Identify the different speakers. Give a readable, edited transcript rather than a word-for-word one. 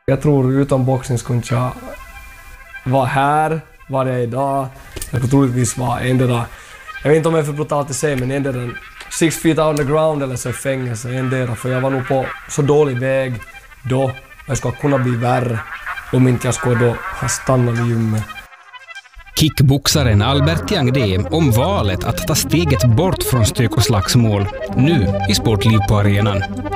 Speaker 1: Jag tror utan boxning skulle jag vara här, var jag idag. Jag skulle troligtvis vara endera, jag vet inte om jag är för brutalt att säga, men endera 6 feet on the ground eller så fängelse, endera. För jag var nog på så dålig väg då. Jag ska kunna bli värre om inte jag skulle då ha stannat vid gymmet.
Speaker 2: Kickboxaren Albert Jangde om valet att ta steget bort från stök och slagsmål nu i Sportliv på arenan.